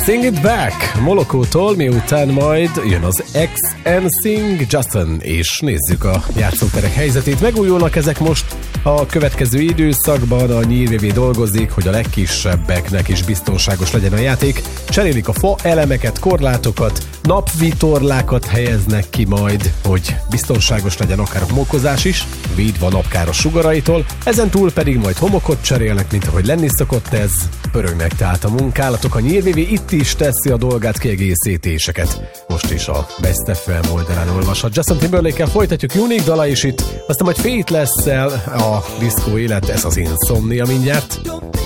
Sing It Back Molokótól, miután majd jön az X&Sing Justin, és nézzük a játszóterek helyzetét. Megújulnak ezek most a következő időszakban, a Nyír dolgozik, hogy a legkisebbeknek is biztonságos legyen a játék. Cserélik a fa elemeket, korlátokat, napvitorlákat helyeznek ki majd, hogy biztonságos legyen akár a homokozás is, védve a napkáros sugaraitól, ezen túl pedig majd homokot cserélnek, mint ahogy lenni szokott ez. Pörögnek tehát a munkálatok, a Nyír itt is teszi a dolgát, kiegészítéseket. Most is a Best FM oldalán olvashat. Justin Timberlake-kel folytatjuk, Unique dala is itt, aztán majd Fate lesz el a diszkó élet, ez az Insomnia mindjárt.